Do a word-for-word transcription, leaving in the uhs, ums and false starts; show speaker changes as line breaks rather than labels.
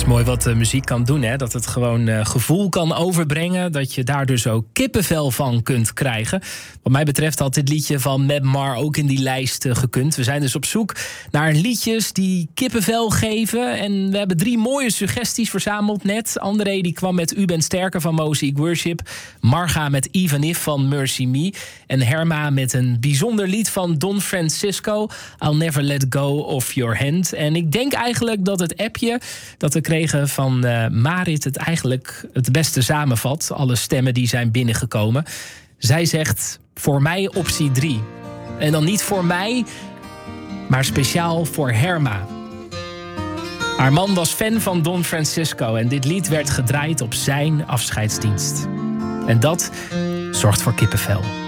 Mooi wat uh, muziek kan doen, hè? Dat het gewoon uh, gevoel kan overbrengen. Dat je daar dus ook kippenvel van kunt krijgen. Wat mij betreft had dit liedje van Meb Mar ook in die lijst uh, gekund. We zijn dus op zoek naar liedjes die kippenvel geven. En we hebben drie mooie suggesties verzameld net. André die kwam met U bent sterker van Mosaic Worship. Marga met Even If van Mercy Me. En Herma met een bijzonder lied van Don Francisco. I'll Never Let Go of Your Hand. En ik denk eigenlijk dat het appje dat we kregen van uh, Marit het eigenlijk het beste samenvat. Alle stemmen die zijn binnengekomen. Zij zegt voor mij optie drie. En dan niet voor mij, maar speciaal voor Herma. Haar man was fan van Don Francisco en dit lied werd gedraaid op zijn afscheidsdienst. En dat zorgt voor kippenvel.